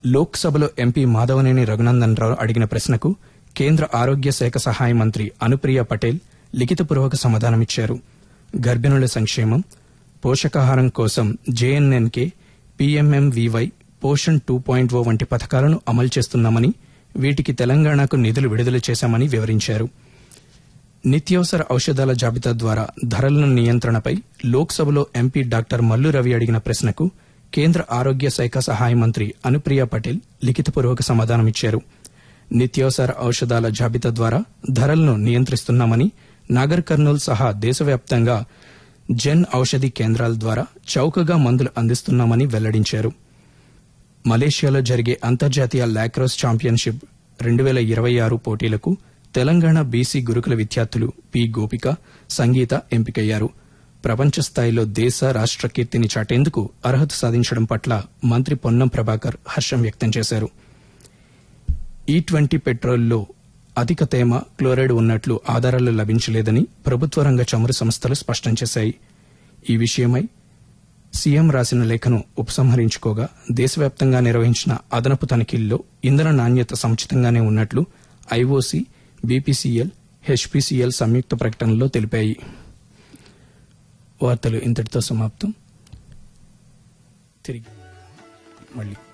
లోక్సభలో ఎంపీ మాధవనేని రఘునందన్ రావు అడిగిన ప్రశ్నకు కేంద్ర ఆరోగ్య శాఖ సహాయ మంత్రి అనుప్రియ పటేల్ లిఖితపూర్వక సమాధానమిచ్చారు. గర్భిణుల సంక్షేమం, పోషకాహారం కోసం జేఎన్ఎన్కే, పీఎంఎంవీవై, పోషణ్ 2.0 వంటి పథకాలను అమలు చేస్తున్నామని, వీటికి తెలంగాణకు నిధులు విడుదల చేశామని వివరించారు. నిత్యావసర ఔషధాల జాబితా ద్వారా ధరల నియంత్రణపై లోక్సభలో ఎంపీ డాక్టర్ మల్లు రవి అడిగిన ప్రశ్నకు కేంద్ర ఆరోగ్య శాఖ సహాయ మంత్రి అనుప్రియ పటేల్ లిఖితపూర్వక సమాధానమిచ్చారు. నిత్యావసర ఔషధాల జాబితా ద్వారా ధరలను నియంత్రిస్తున్నామని, నాగర్ కర్నూల్ సహా దేశవ్యాప్తంగా జన్ ఔషధి కేంద్రాల ద్వారా చౌకగా మందులు అందిస్తున్నామని వెల్లడించారు. మలేషియాలో జరిగే అంతర్జాతీయ లాక్రోస్ ఛాంపియన్షిప్ 2026 పోటీలకు తెలంగాణ బీసీ గురుకుల విద్యార్థులు పి గోపిక, సంగీత ఎంపికయ్యారు. ప్రపంచ స్థాయిలో దేశ, రాష్ట్ర కీర్తిని చాటేందుకు అర్హత సాధించడం పట్ల మంత్రి పొన్నం ప్రభాకర్ హర్షం వ్యక్తం చేశారు. E20 పెట్రోల్లో అధిక తేమ, క్లోరైడ్ ఉన్నట్లు ఆధారాలు లభించలేదని ప్రభుత్వ రంగ చమురు సంస్థలు స్పష్టం చేశాయి. ఈ విషయమై సీఎం రాసిన లేఖను ఉపసంహరించుకోగా దేశవ్యాప్తంగా నిర్వహించిన అదనపు తనిఖీల్లో ఇంధన నాణ్యత సముచితంగానే ఉన్నట్లు ఐఓసీ, బీపీసీఎల్, హెచ్పీసీఎల్ సంయుక్త ప్రకటనలో తెలిపాయి. వార్తలు ఇంతటితో సమాప్తం. తిరిగి మళ్ళీ